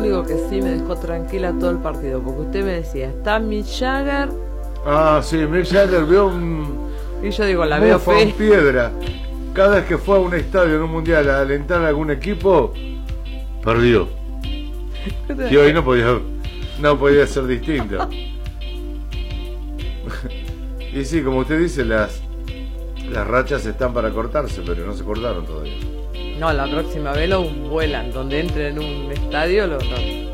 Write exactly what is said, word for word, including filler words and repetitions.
único que sí me dejó tranquila todo el partido, porque usted me decía, está Mick Jagger. Ah, sí, Mick Jagger vio un... Y yo digo, la veo fe. piedra. Cada vez que fue a un estadio en un mundial a alentar a algún equipo, perdió. Y hoy no podía, no podía ser distinto. Y sí, como usted dice, las, las rachas están para cortarse, pero no se cortaron todavía. No, la próxima vez lo vuelan, donde entren en un estadio, lo, lo